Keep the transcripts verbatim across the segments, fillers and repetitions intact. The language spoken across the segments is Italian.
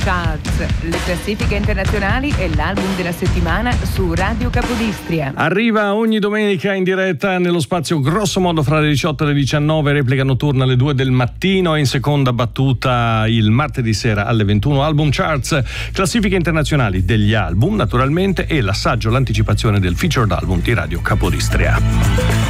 Charts, le classifiche internazionali e l'album della settimana su Radio Capodistria. Arriva ogni domenica in diretta nello spazio grosso modo fra le diciotto e le diciannove, replica notturna alle due del mattino e in seconda battuta il martedì sera alle ventuno. Album Charts, classifiche internazionali degli album naturalmente e l'assaggio, l'anticipazione del featured album di Radio Capodistria.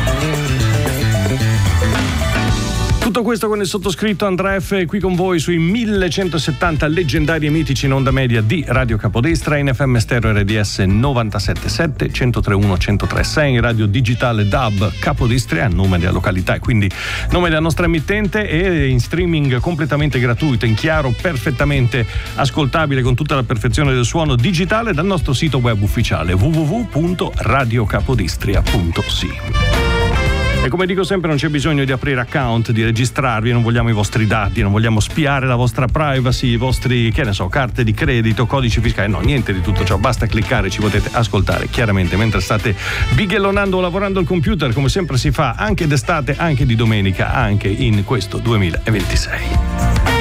Tutto questo con il sottoscritto Andrea F. qui con voi sui millecentosettanta leggendari e mitici in onda media di Radio Capodestra, in F M stereo R D S novantasette virgola sette, centotre virgola uno, centotre virgola sei, in radio digitale D A B Capodistria, nome della località e quindi nome della nostra emittente, e in streaming completamente gratuito, in chiaro, perfettamente ascoltabile con tutta la perfezione del suono digitale dal nostro sito web ufficiale w w w punto radio capodistria punto c i. E come dico sempre, non c'è bisogno di aprire account, di registrarvi, non vogliamo i vostri dati, non vogliamo spiare la vostra privacy, i vostri, che ne so, carte di credito, codici fiscali, no, niente di tutto ciò, basta cliccare, ci potete ascoltare chiaramente mentre state bighellonando o lavorando al computer, come sempre si fa anche d'estate, anche di domenica, anche in questo duemilaventisei.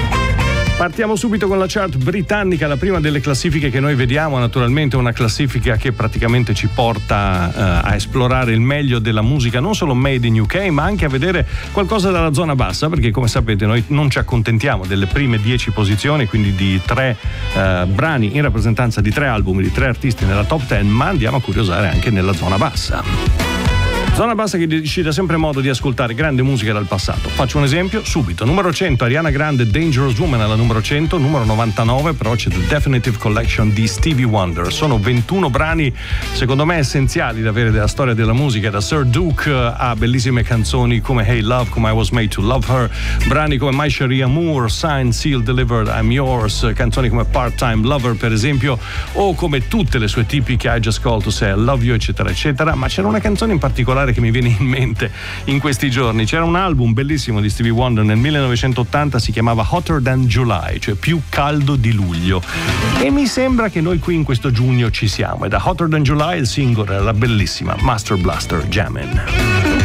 Partiamo subito con la chart britannica, la prima delle classifiche che noi vediamo, naturalmente una classifica che praticamente ci porta uh, a esplorare il meglio della musica, non solo made in U K, ma anche a vedere qualcosa dalla zona bassa, perché come sapete noi non ci accontentiamo delle prime dieci posizioni, quindi di tre uh, brani in rappresentanza di tre album, di tre artisti nella top dieci, ma andiamo a curiosare anche nella zona bassa. Zona bassa che decide sempre modo di ascoltare grande musica dal passato. Faccio un esempio subito. Numero cento, Ariana Grande, Dangerous Woman alla numero cento. Numero novantanove però c'è The Definitive Collection di Stevie Wonder. Sono ventuno brani secondo me essenziali da avere della storia della musica, da Sir Duke a bellissime canzoni come Hey Love, come I Was Made to Love Her, brani come My Sharia Moore, Signed, Sealed, Delivered, I'm Yours, canzoni come Part-Time Lover per esempio, o come tutte le sue tipiche I Just Called to Say I Love You eccetera eccetera. Ma c'era una canzone in particolare che mi viene in mente in questi giorni. C'era un album bellissimo di Stevie Wonder nel millenovecentottanta, si chiamava Hotter Than July, cioè più caldo di luglio, e mi sembra che noi qui in questo giugno ci siamo, e da Hotter Than July il singolo era la bellissima Master Blaster Jammin'.